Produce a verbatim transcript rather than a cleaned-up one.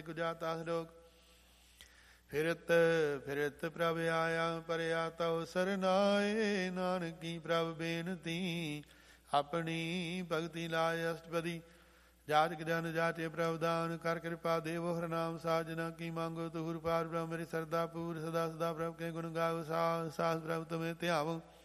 ਏਕ ਜਾਤਾ ਲੋਕ। ਫਿਰਤ ਫਿਰਤ ਪ੍ਰਭ ਆਇਆ ਪਰਿਆ ਤਉ ਸਰਨਾਏ। ਨਾਨਕੀ ਪ੍ਰਭ ਬੇਨਤੀ ਆਪਣੀ ਭਗਤੀ ਲਾਇ ਅਸ਼ਟਪਦੀ। ਜਾਤ ਗਿਆਨ ਜਾਤੇ ਪ੍ਰਭ ਦਾਨ ਕਰ ਕਿਰਪਾ ਦੇਵੋ ਹਰ ਨਾਮ ਸਾਜਨਾ ਕੀ ਮੰਗੋ ਤੂਰ ਪਾਰ ਬ੍ਰਹਮ ਮੇਰੀ ਸਰਦਾ ਪੂਰ ਸਦਾ ਸਦਾ ਪ੍ਰਭ ਕੇ ਗੁਣ ਗਾਵ ਸਾਹ ਸਾਸ ਪ੍ਰਭ ਤੁਮੇ ਧਿਆਵੋ।